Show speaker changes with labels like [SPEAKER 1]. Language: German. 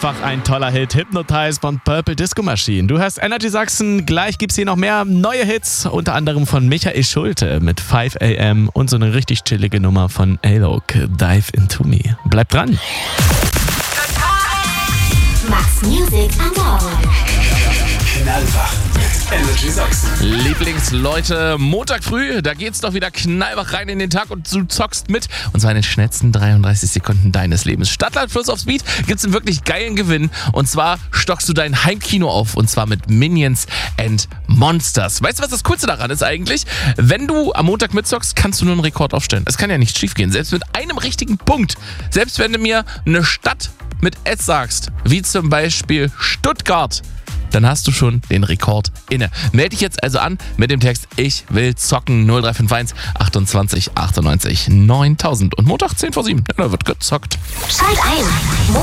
[SPEAKER 1] einfach ein toller Hit. Hypnotize von Purple Disco Machine. Du hörst Energy Sachsen. Gleich gibt's hier noch mehr neue Hits. Unter anderem von Michael Schulte mit 5 AM und so eine richtig chillige Nummer von Alok, Dive Into Me. Bleib dran.
[SPEAKER 2] Max Music am Morgen.
[SPEAKER 3] Knallwach mit Energy Sachsen.
[SPEAKER 4] Lieblingsleute, Montag früh, da geht's doch wieder knallwach rein in den Tag und du zockst mit. Und zwar in den schnellsten 33 Sekunden deines Lebens. Stadtland Fluss aufs Beat gibt's einen wirklich geilen Gewinn. Und zwar stockst du dein Heimkino auf. Und zwar mit Minions and Monsters. Weißt du, was das Coolste daran ist eigentlich? Wenn du am Montag mitzockst, kannst du nur einen Rekord aufstellen. Es kann ja nicht schief gehen. Selbst mit einem richtigen Punkt. Selbst wenn du mir eine Stadt mit S sagst, wie zum Beispiel Stuttgart, dann hast du schon den Rekord inne. Melde dich jetzt also an mit dem Text Ich will zocken 0351 28 98 9000 und Montag 10 vor 7. Da wird gezockt.
[SPEAKER 2] Schalt ein.